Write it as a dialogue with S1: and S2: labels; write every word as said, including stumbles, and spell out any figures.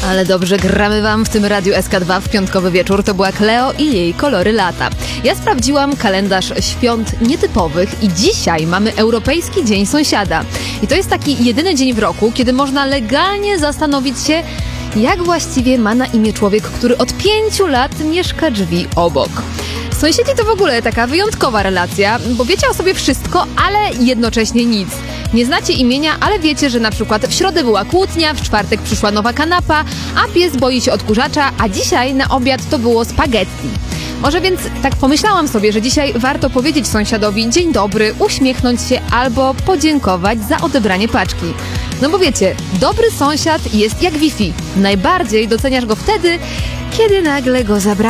S1: Ale dobrze gramy wam w tym Radiu S K dwa w piątkowy wieczór. To była Cleo i jej Kolory lata. Ja sprawdziłam kalendarz świąt nietypowych i dzisiaj mamy Europejski Dzień Sąsiada. I to jest taki jedyny dzień w roku, kiedy można legalnie zastanowić się, jak właściwie ma na imię człowiek, który od pięciu lat mieszka drzwi obok. Sąsiedzi to w ogóle taka wyjątkowa relacja, bo wiecie o sobie wszystko, ale jednocześnie nic. Nie znacie imienia, ale wiecie, że na przykład w środę była kłótnia, w czwartek przyszła nowa kanapa, a pies boi się odkurzacza, a dzisiaj na obiad to było spaghetti. Może więc tak pomyślałam sobie, że dzisiaj warto powiedzieć sąsiadowi dzień dobry, uśmiechnąć się albo podziękować za odebranie paczki. No bo wiecie, dobry sąsiad jest jak Wi-Fi. Najbardziej doceniasz go wtedy, kiedy nagle go zabraknie.